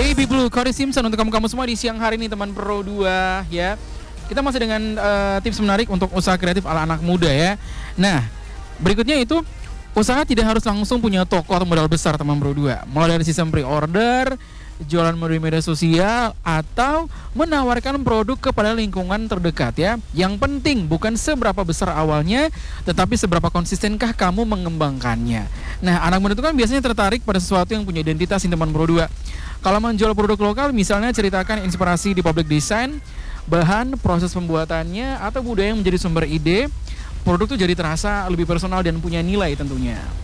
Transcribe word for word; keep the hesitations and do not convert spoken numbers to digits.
Baby Blue, Cody Simpson untuk kamu-kamu semua di siang hari ini teman Pro dua ya. Kita masih dengan uh, tips menarik untuk usaha kreatif ala anak muda ya. Nah, berikutnya itu usaha tidak harus langsung punya toko atau modal besar teman Pro dua. Mulai dari sistem pre-order, jualan melalui media sosial, atau menawarkan produk kepada lingkungan terdekat ya. Yang penting bukan seberapa besar awalnya, tetapi seberapa konsistenkah kamu mengembangkannya. Nah, anak muda itu kan biasanya tertarik pada sesuatu yang punya identitas di teman Pro dua. Kalau menjual produk lokal, misalnya ceritakan inspirasi di public design, bahan, proses pembuatannya, atau budaya yang menjadi sumber ide, produk itu jadi terasa lebih personal dan punya nilai tentunya.